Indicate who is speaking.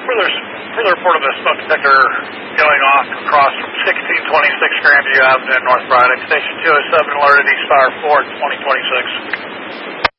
Speaker 1: Further report of a smoke detector going off across from 1626 Grandview Avenue in North Braddock. Station 207 alerted East Fire 4 at 2026.